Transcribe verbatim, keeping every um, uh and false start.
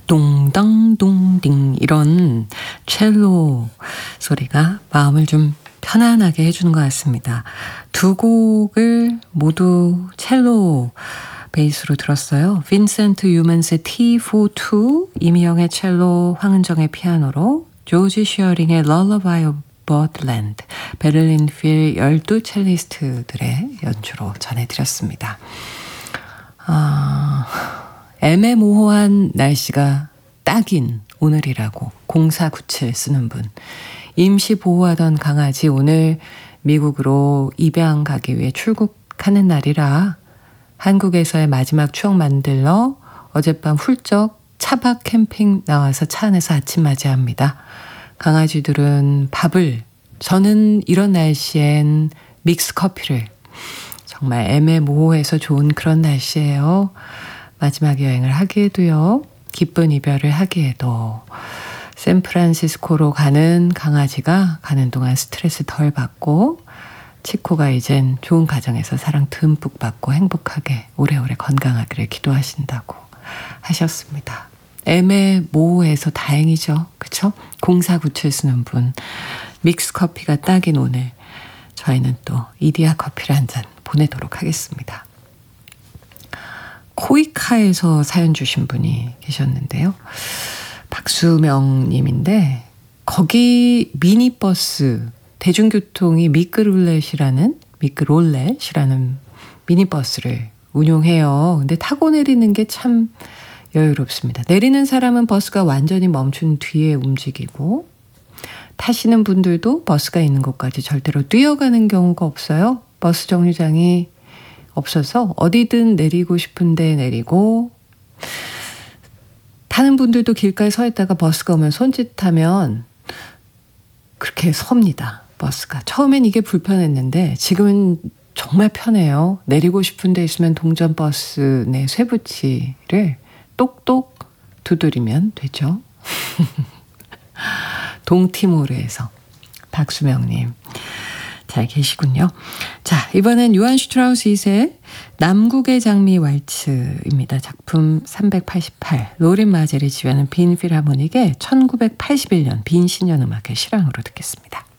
동당동딩 이런 첼로 소리가 마음을 좀 편안하게 해주는 것 같습니다. 두 곡을 모두 첼로 베이스로 들었어요. 빈센트 유먼스의 티 포 투, 이미영의 첼로, 황은정의 피아노로, 조지 셔링의 Lullaby of Birdland, 베를린 필 열두 첼리스트들의 연주로 전해드렸습니다. 아, 애매모호한 날씨가 딱인 오늘이라고 공사구칠 쓰는 분. 임시 보호하던 강아지 오늘 미국으로 입양 가기 위해 출국하는 날이라 한국에서의 마지막 추억 만들러 어젯밤 훌쩍 차박 캠핑 나와서 차 안에서 아침 맞이합니다. 강아지들은 밥을, 저는 이런 날씨엔 믹스 커피를. 정말 애매모호해서 좋은 그런 날씨예요. 마지막 여행을 하기에도요. 기쁜 이별을 하기에도. 샌프란시스코로 가는 강아지가 가는 동안 스트레스 덜 받고 치코가 이젠 좋은 가정에서 사랑 듬뿍 받고 행복하게 오래오래 건강하기를 기도하신다고 하셨습니다. 애매모호해서 다행이죠. 그쵸? 공사구칠 쓰는 분. 믹스 커피가 딱인 오늘 저희는 또 이디야 커피를 한 잔 보내도록 하겠습니다. 코이카에서 사연 주신 분이 계셨는데요. 박수명 님인데 거기 미니버스 대중교통이 미끄롤렛이라는 미끄롤렛이라는 미니버스를 운용해요. 근데 타고 내리는 게 참 여유롭습니다. 내리는 사람은 버스가 완전히 멈춘 뒤에 움직이고 타시는 분들도 버스가 있는 곳까지 절대로 뛰어가는 경우가 없어요. 버스 정류장이 없어서 어디든 내리고 싶은데 내리고 타는 분들도 길가에 서 있다가 버스가 오면 손짓하면 그렇게 섭니다. 버스가. 처음엔 이게 불편했는데 지금은 정말 편해요. 내리고 싶은 데 있으면 동전 버스 내 쇠붙이를 똑똑 두드리면 되죠. 동티모르에서 박수명님 잘 계시군요. 자, 이번엔 요한 슈트라우스 이 세 남국의 장미 왈츠입니다. 작품 삼백팔십팔. 로린 마젤이 지휘하는 빈 필하모닉의 천구백팔십일 년 빈 신년 음악의 실황으로 듣겠습니다.